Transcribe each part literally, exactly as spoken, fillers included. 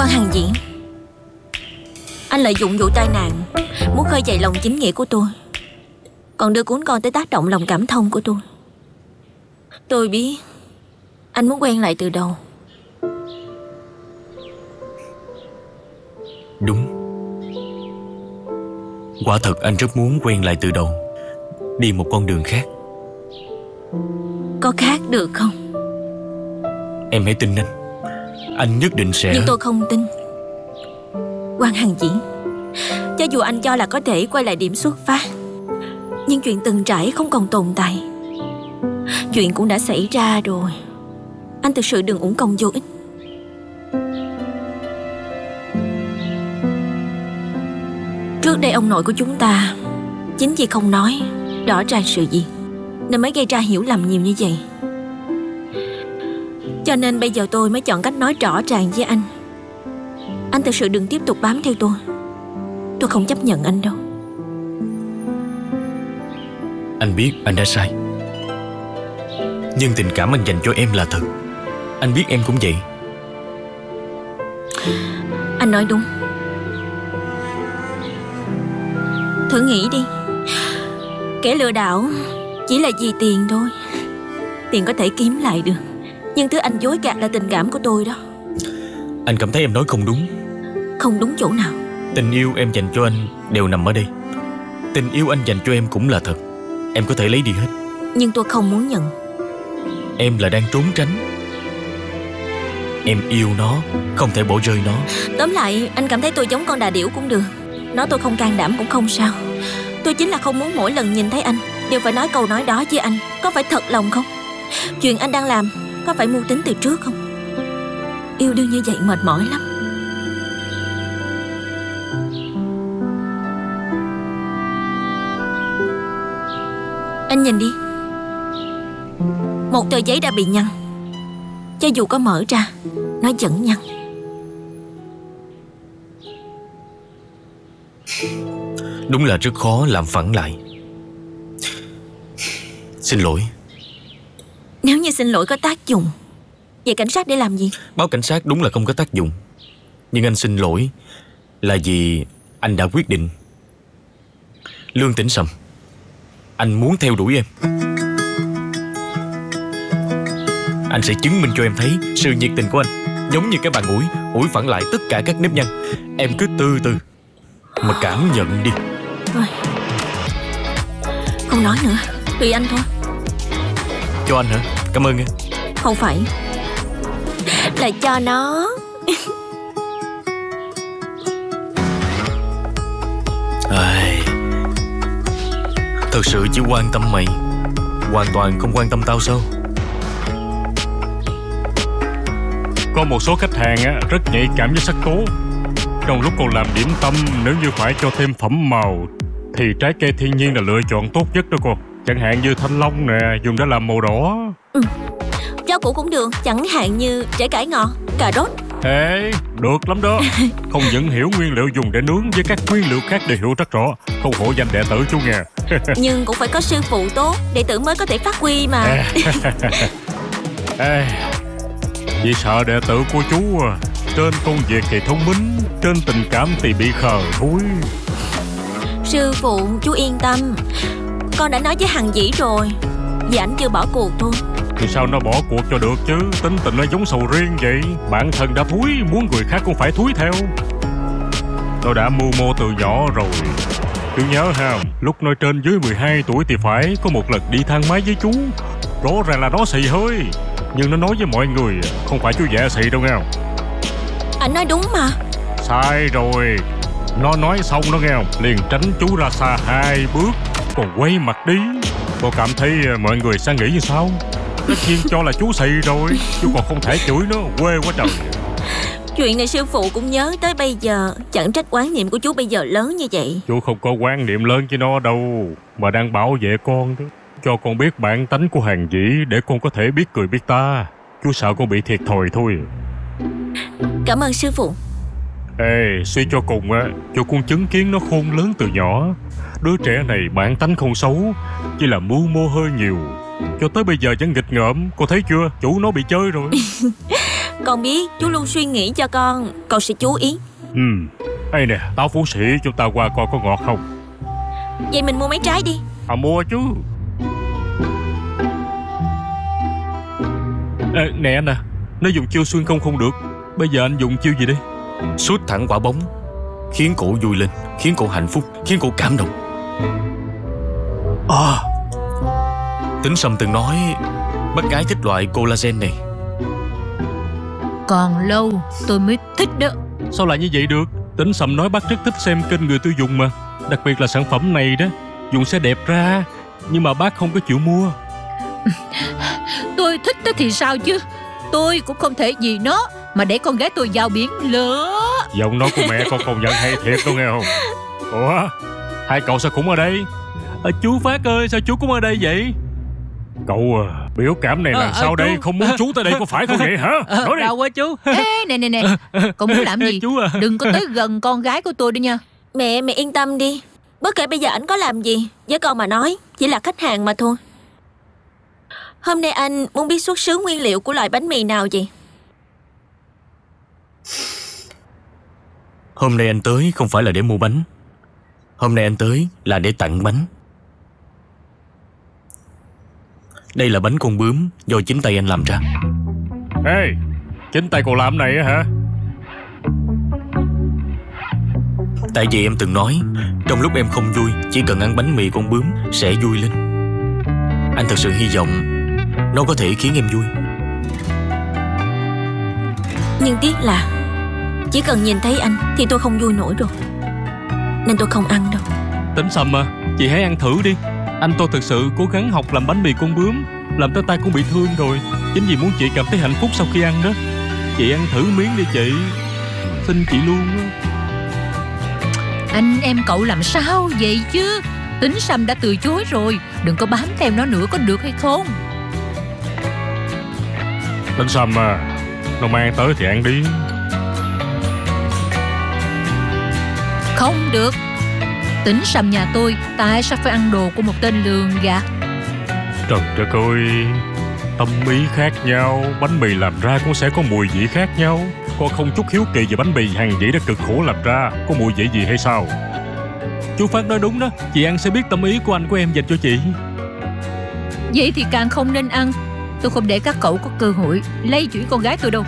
Quan Hằng Diễn, anh lợi dụng vụ tai nạn muốn khơi dậy lòng chính nghĩa của tôi, còn đưa cuốn con tới tác động lòng cảm thông của tôi. Tôi biết anh muốn quen lại từ đầu. Đúng, quả thật anh rất muốn quen lại từ đầu, đi một con đường khác. Có khác được không? Em hãy tin anh, anh nhất định sẽ... Nhưng tôi không tin. Quan Hằng Diễn, cho dù anh cho là có thể quay lại điểm xuất phát, nhưng chuyện từng trải không còn tồn tại. Chuyện cũng đã xảy ra rồi. Anh thực sự đừng uổng công vô ích. Trước đây ông nội của chúng ta chính vì không nói rõ ràng sự việc nên mới gây ra hiểu lầm nhiều như vậy. Cho nên bây giờ tôi mới chọn cách nói rõ ràng với anh. Anh thực sự đừng tiếp tục bám theo tôi. Tôi không chấp nhận anh đâu. Anh biết anh đã sai, nhưng tình cảm anh dành cho em là thật. Anh biết em cũng vậy. Anh nói đúng. Thử nghĩ đi, kẻ lừa đảo chỉ là vì tiền thôi. Tiền có thể kiếm lại được, nhưng thứ anh dối gạt là tình cảm của tôi đó. Anh cảm thấy em nói không đúng. Không đúng chỗ nào? Tình yêu em dành cho anh đều nằm ở đây. Tình yêu anh dành cho em cũng là thật. Em có thể lấy đi hết. Nhưng tôi không muốn nhận. Em là đang trốn tránh. Em yêu nó, không thể bỏ rơi nó. Tóm lại, anh cảm thấy tôi giống con đà điểu cũng được. Nói tôi không can đảm cũng không sao. Tôi chính là không muốn mỗi lần nhìn thấy anh đều phải nói câu nói đó với anh. Có phải thật lòng không? Chuyện anh đang làm có phải mưu tính từ trước không? Yêu đương như vậy mệt mỏi lắm. Anh nhìn đi, một tờ giấy đã bị nhăn. Cho dù có mở ra, nó vẫn nhăn. Đúng là rất khó làm phẳng lại. Xin lỗi. Nếu như xin lỗi có tác dụng, vậy cảnh sát để làm gì? Báo cảnh sát đúng là không có tác dụng. Nhưng anh xin lỗi là vì anh đã quyết định. Lương Tĩnh Sầm, anh muốn theo đuổi em. Anh sẽ chứng minh cho em thấy sự nhiệt tình của anh giống như cái bàn ủi, ủi phẳng lại tất cả các nếp nhăn. Em cứ từ từ mà cảm nhận đi. Rồi, không nói nữa, tùy anh thôi. Cho anh hả? Cảm ơn em. Không phải, là cho nó. Ai... Thật sự chỉ quan tâm mày, hoàn toàn không quan tâm tao sao? Có một số khách hàng á, rất nhạy cảm với sắc tố. Trong lúc còn làm điểm tâm, nếu như phải cho thêm phẩm màu thì trái cây thiên nhiên là lựa chọn tốt nhất đó cô. Chẳng hạn như thanh long nè, dùng để làm màu đỏ. Ừ, rau củ cũng được, chẳng hạn như trái cải ngọt, cà rốt. Ê, được lắm đó. Không những hiểu nguyên liệu dùng để nướng với các nguyên liệu khác đều hiểu rất rõ. Không hổ danh đệ tử chú nghe. Nhưng cũng phải có sư phụ tốt, đệ tử mới có thể phát huy mà. Ê, vì sợ đệ tử của chú trên công việc thì thông minh, trên tình cảm thì bị khờ thúi. Sư phụ, chú yên tâm, con đã nói với Hằng Dĩ rồi, vì ảnh chưa bỏ cuộc thôi. Thì sao nó bỏ cuộc cho được chứ? Tính tình nó giống sầu riêng vậy. Bản thân đã thúi, muốn người khác cũng phải thúi theo. Nó đã mưu mô từ nhỏ rồi. Chú nhớ ha, lúc nó trên dưới mười hai tuổi thì phải có một lần đi thang máy với chú. Rõ ràng là nó xì hơi, nhưng nó nói với mọi người không phải chú dạ xì đâu nghe. Anh nói đúng mà. Sai rồi. Nó nói xong nó nghe, liền tránh chú ra xa hai bước, còn quay mặt đi. Cô cảm thấy mọi người sẽ nghĩ như sao? Tất nhiên cho là chú xì rồi, chú còn không thể chửi nó, quê quá trời. Chuyện này sư phụ cũng nhớ tới bây giờ. Chẳng trách quán niệm của chú bây giờ lớn như vậy. Chú không có quan niệm lớn với nó đâu, mà đang bảo vệ con đó. Cho con biết bản tánh của Hằng Dĩ để con có thể biết cười biết ta. Chú sợ con bị thiệt thòi thôi. Cảm ơn sư phụ. Ê, suy cho cùng á, cho con chứng kiến nó khôn lớn từ nhỏ. Đứa trẻ này bản tánh không xấu, chỉ là mưu mô hơi nhiều. Cho tới bây giờ vẫn nghịch ngợm. Cô thấy chưa, chủ nó bị chơi rồi. Con biết chú luôn suy nghĩ cho con, con sẽ chú ý. Ừ. Ê nè, táo Phú Sĩ chúng ta qua coi có ngọt không. Vậy mình mua mấy trái đi. À mua chứ. À, nè anh à, nó dùng chiêu xuyên không không được. Bây giờ anh dùng chiêu gì đi? Sút thẳng quả bóng, khiến cổ vui lên, khiến cổ hạnh phúc, khiến cổ cảm động. À, Tính Sâm từng nói bác gái thích loại collagen này. Còn lâu tôi mới thích đó. Sao lại như vậy được? Tính Sâm nói bác rất thích xem kênh người tiêu dùng mà. Đặc biệt là sản phẩm này đó, dùng sẽ đẹp ra. Nhưng mà bác không có chịu mua. Tôi thích đó thì sao chứ. Tôi cũng không thể vì nó mà để con gái tôi vào biển lửa. Giọng nói của mẹ con công nhận hay thiệt đó nghe không? Ủa, hai cậu sao cũng ở đây? À, chú Phát ơi, sao chú cũng ở đây vậy? Cậu à, biểu cảm này là à, sao à, đây? chú... Không muốn chú tới đây có phải không vậy hả? Nói đi. Đâu quá chú. Ê, nè nè nè, cậu muốn làm gì? Chú à. Đừng có tới gần con gái của tôi đi nha. Mẹ, mẹ yên tâm đi. Bất kể bây giờ ảnh có làm gì, với con mà nói, chỉ là khách hàng mà thôi. Hôm nay anh muốn biết xuất xứ nguyên liệu của loại bánh mì nào vậy? Hôm nay anh tới không phải là để mua bánh. Hôm nay anh tới là để tặng bánh. Đây là bánh con bướm do chính tay anh làm ra. Ê, chính tay cậu làm này á hả? Tại vì em từng nói, trong lúc em không vui, chỉ cần ăn bánh mì con bướm sẽ vui lên. Anh thật sự hy vọng nó có thể khiến em vui. Nhưng tiếc là chỉ cần nhìn thấy anh thì tôi không vui nổi rồi, nên tôi không ăn đâu. Tính Sâm à, chị hãy ăn thử đi. Anh tôi thực sự cố gắng học làm bánh mì con bướm, làm tới tay cũng bị thương rồi. Chính vì muốn chị cảm thấy hạnh phúc sau khi ăn đó. Chị ăn thử miếng đi chị. Xin chị luôn á. Anh em cậu làm sao vậy chứ? Tính Sâm đã từ chối rồi. Đừng có bám theo nó nữa có được hay không? Tính Sâm à, nó mang tới thì ăn đi. Không được. Tính Sâm nhà tôi tại sao phải ăn đồ của một tên lường gạt? Trời đất ơi, tâm ý khác nhau, bánh mì làm ra cũng sẽ có mùi vị khác nhau. Con không chút hiếu kỳ về bánh mì hàng dĩ đã cực khổ làm ra, có mùi vị gì hay sao? Chú Phát nói đúng đó, chị ăn sẽ biết tâm ý của anh của em dành cho chị. Vậy thì càng không nên ăn. Tôi không để các cậu có cơ hội lay chuyển con gái tôi đâu.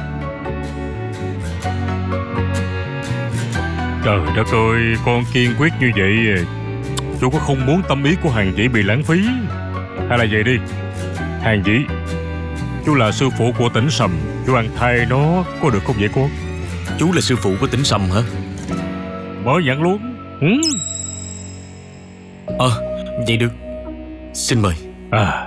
Trời đất ơi, con kiên quyết như vậy. Chú có không muốn tâm ý của hàng dĩ bị lãng phí. Hay là vậy đi, hàng dĩ, chú là sư phụ của Tính Sâm, chú ăn thay nó có được không vậy con? Chú là sư phụ của Tính Sâm hả? Mới nhận luôn. Ừ. Ờ, à, vậy được. Xin mời. À.